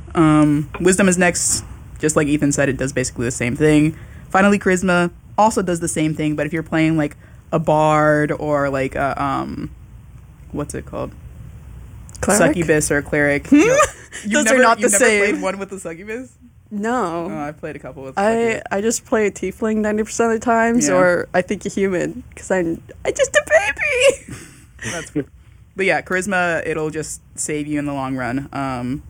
Wisdom is next. Just like Ethan said, it does basically the same thing. Finally, Charisma also does the same thing, but if you're playing like a bard or like a what's it called? Cleric? Succubus or cleric. Those are not the you've same. Never played one with a succubus? No. Oh, I've played a couple with I just play a tiefling 90% of the times, Yeah. or I think a human, because I just a baby! That's cool. But yeah, Charisma, it'll just save you in the long run.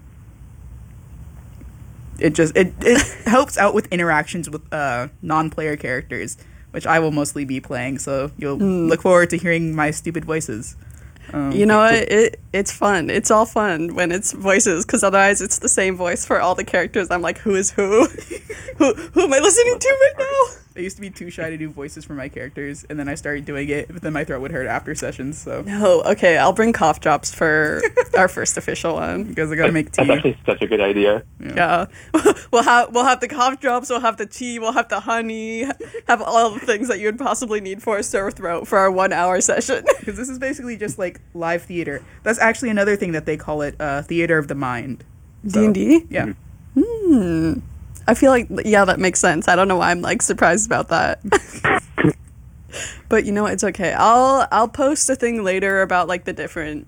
It helps out with interactions with non-player characters, which I will mostly be playing, so you'll look forward to hearing my stupid voices. You know what? It's fun. It's all fun when it's voices, because otherwise it's the same voice for all the characters. I'm like, who is who? who am I listening to right now? I used to be too shy to do voices for my characters, and then I started doing it, but then my throat would hurt after sessions, so... No, okay, I'll bring cough drops for our first official one. Because I gotta make tea. That's actually such a good idea. Yeah. We'll have the cough drops, we'll have the tea, we'll have the honey, have all the things that you would possibly need for a sore throat for our 1 hour session. Because this is basically just like live theater. That's actually another thing that they call it, theater of the mind. So, D&D? Yeah. I feel like, yeah, that makes sense. I don't know why I'm, like, surprised about that. But, you know what? It's okay. I'll post a thing later about, like, the different,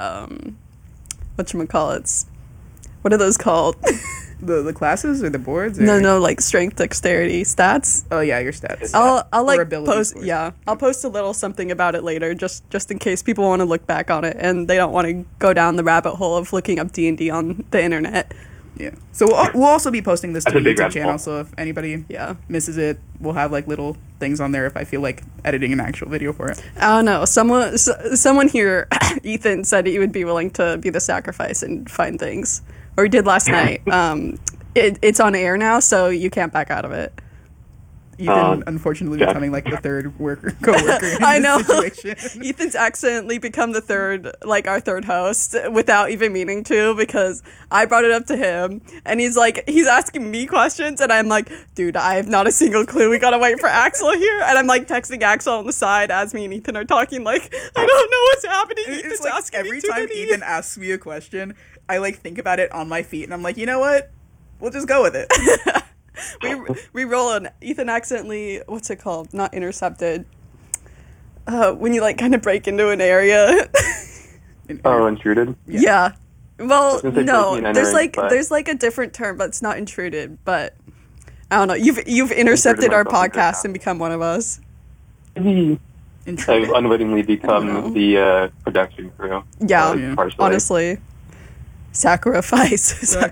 whatchamacallits. What are those called? The classes or the boards? Or? No, like, strength, dexterity, stats. Oh, yeah, your stats. I'll Or like, ability post, scores. yeah. I'll post a little something about it later, just in case people want to look back on it, and they don't want to go down the rabbit hole of looking up D&D on the internet. Yeah. So we'll also be posting this to That's the a big YouTube rabbit channel, hole. so if anybody Yeah. misses it, we'll have like little things on there if I feel like editing an actual video for it. I don't know. Someone here, Ethan, said he would be willing to be the sacrifice and find things, or he did last night. It's on air now, so you can't back out of it. Ethan, unfortunately, yeah. becoming like the third co-worker in I this know. situation. Ethan's accidentally become the third, like our third host, without even meaning to, because I brought it up to him, and he's asking me questions, and I'm like, dude, I have not a single clue. We gotta wait for Axel here, and I'm like texting Axel on the side as me and Ethan are talking, like, I don't know what's happening. Ethan's It's like asking every me too time many. Ethan asks me a question, I like think about it on my feet, and I'm like, you know what? We'll just go with it. we roll an Ethan accidentally, what's it called? Not intercepted. When you like kind of break into an area. Oh, intruded? Yeah. Well, was gonna say no, breaking and there's entering, like but- there's like a different term, but it's not intruded. But I don't know. You've intercepted our myself into podcast that. and become one of us. I've Intruded. unwittingly know. become the production crew. Yeah, yeah. Partially. honestly. Sacrifice.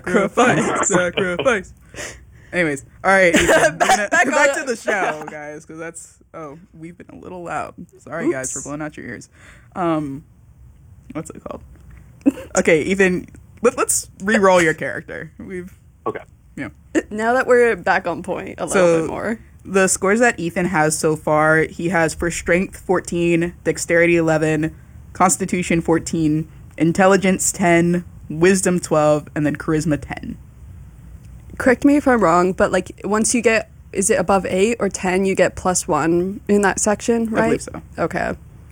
Sacrifice. Anyways, all right. Ethan, Back back on- to the show, guys, because that's we've been a little loud. Sorry, guys, for blowing out your ears. What's it called? Okay, Ethan, let's re-roll your character. Okay. Now that we're back on point a little bit more. The scores that Ethan has so far, he has for strength 14, dexterity 11, constitution 14, intelligence 10, wisdom 12, and then charisma 10. Correct me if I'm wrong, but like once you get, is it above 8 or 10, you get +1 in that section, right? I believe so. Okay.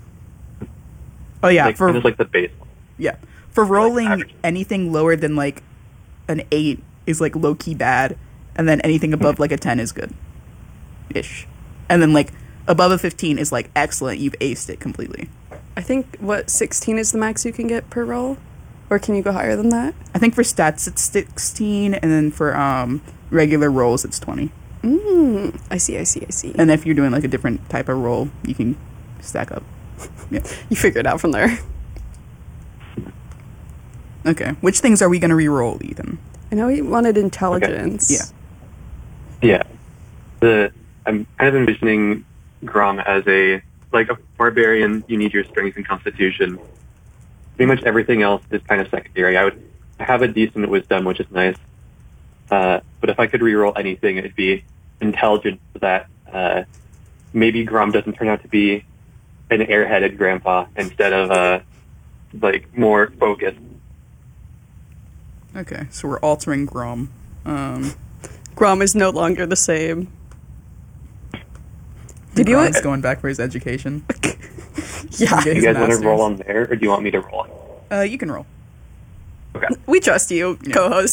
Oh yeah, Like, and it's like the base. yeah. For rolling average. anything lower than like an 8 is like low key bad, and then anything above like a 10 is good. Ish. And then like above a 15 is like excellent, you've aced it completely. I think, 16 is the max you can get per roll? Or can you go higher than that? I think for stats it's 16, and then for regular rolls it's 20. I see. And if you're doing like a different type of roll, you can stack up. Yeah. You figure it out from there. Okay. Which things are we gonna re-roll, Ethan? I know you wanted intelligence. Yeah. Yeah. I'm kind of envisioning Grom as a barbarian. You need your strength and constitution. Pretty much everything else is kind of secondary. I have a decent wisdom, which is nice. But if I could reroll anything, it'd be intelligence, so that maybe Grom doesn't turn out to be an airheaded grandpa instead of more focused. Okay. So we're altering Grom. Grom is no longer the same. Did you? Grom's going back for his education. Yeah. Get Do you his guys want to master's. roll on there, or do you want me to roll? You can roll. Okay. We trust you, Yeah. co-host.